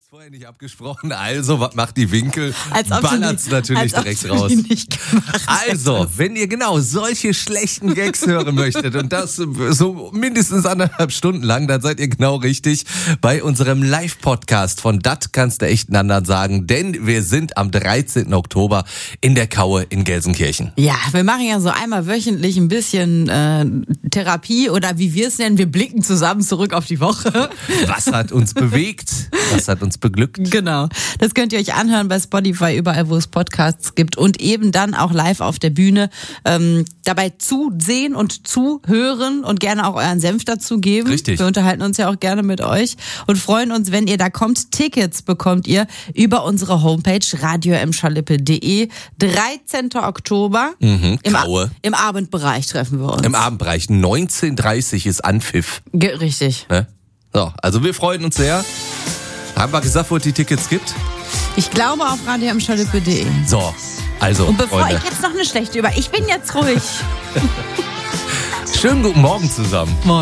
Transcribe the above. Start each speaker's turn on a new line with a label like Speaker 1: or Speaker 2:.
Speaker 1: Vorher nicht abgesprochen, also was macht die Winkel?
Speaker 2: Als ob
Speaker 1: Ballert's natürlich direkt raus. Also, wenn ihr genau solche schlechten Gags hören möchtet und das so mindestens 1,5 Stunden lang, dann seid ihr genau richtig bei unserem Live-Podcast von Dat kannst du echt anderen sagen, denn wir sind am 13. Oktober in der Kaue in Gelsenkirchen.
Speaker 2: Ja, wir machen ja so einmal wöchentlich ein bisschen Therapie oder wie wir es nennen, wir blicken zusammen zurück auf die Woche.
Speaker 1: Was hat uns bewegt? Was hat uns beglückt?
Speaker 2: Genau, das könnt ihr euch anhören bei Spotify, überall wo es Podcasts gibt und eben dann auch live auf der Bühne dabei zusehen und zuhören und gerne auch euren Senf dazu geben.
Speaker 1: Richtig.
Speaker 2: Wir unterhalten uns ja auch gerne mit euch und freuen uns, wenn ihr da kommt. Tickets bekommt ihr über unsere Homepage radio-m-schalippe.de. 13. Oktober.
Speaker 1: Kaue.
Speaker 2: Im Abendbereich treffen wir uns.
Speaker 1: Im Abendbereich 19:30 ist Anpfiff.
Speaker 2: Richtig.
Speaker 1: Ne? So, also wir freuen uns sehr. Haben wir gesagt, wo es die Tickets gibt?
Speaker 2: Ich glaube auf radio-m-schalippe.de.
Speaker 1: So, also
Speaker 2: Und bevor
Speaker 1: Freunde,
Speaker 2: ich jetzt noch eine schlechte ich bin jetzt ruhig.
Speaker 1: schönen guten Morgen zusammen.